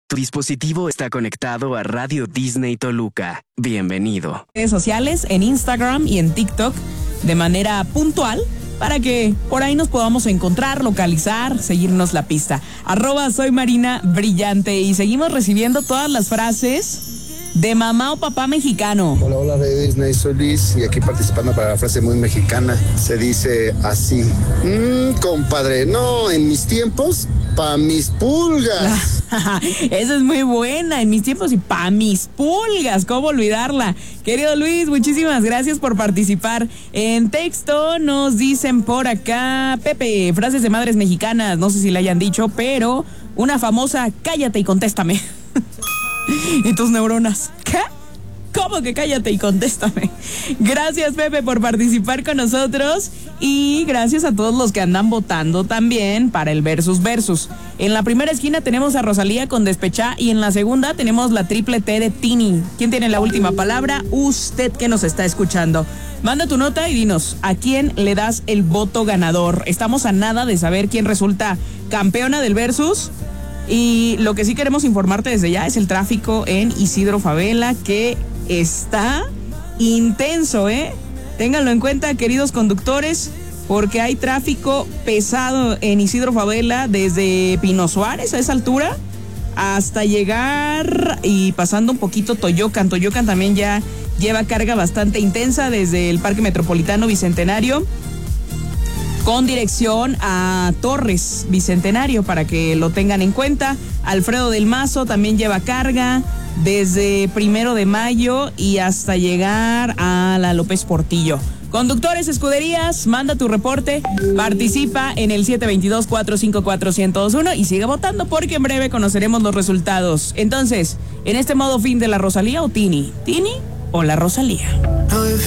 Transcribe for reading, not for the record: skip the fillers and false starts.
Tu dispositivo está conectado a Radio Disney Toluca. Bienvenido. Redes sociales, en Instagram y en TikTok, de manera puntual, para que por ahí nos podamos encontrar, localizar, seguirnos la pista. @soymarinabrillante. Y seguimos recibiendo todas las frases de mamá o papá mexicano. Hola, Radio Disney, soy Luis y aquí participando para la frase muy mexicana. Se dice así: compadre, no, en mis tiempos, pa' mis pulgas. Esa es muy buena, en mis tiempos y pa' mis pulgas, ¿cómo olvidarla? Querido Luis, muchísimas gracias por participar. En texto nos dicen por acá, Pepe, frases de madres mexicanas, no sé si la hayan dicho, pero una famosa, cállate y contéstame. ¿Y tus neuronas? ¿Qué? ¿Cómo que cállate y contéstame? Gracias, Pepe, por participar con nosotros y gracias a todos los que andan votando también para el Versus Versus. En la primera esquina tenemos a Rosalía con Despechá y en la segunda tenemos la triple T de Tini. ¿Quién tiene la última palabra? Usted que nos está escuchando. Manda tu nota y dinos a quién le das el voto ganador. Estamos a nada de saber quién resulta campeona del Versus. Y lo que sí queremos informarte desde ya es el tráfico en Isidro Favela, que está intenso, ¿eh? Ténganlo en cuenta, queridos conductores, porque hay tráfico pesado en Isidro Favela desde Pino Suárez a esa altura hasta llegar y pasando un poquito Toyocan. Toyocan también ya lleva carga bastante intensa desde el Parque Metropolitano Bicentenario con dirección a Torres Bicentenario, para que lo tengan en cuenta. Alfredo del Mazo también lleva carga desde 1 de Mayo y hasta llegar a la López Portillo. Conductores, escuderías, manda tu reporte, participa en el 722-454-1021 y sigue votando porque en breve conoceremos los resultados. Entonces, en este modo fin de la Rosalía o Tini, ¿Tini o la Rosalía?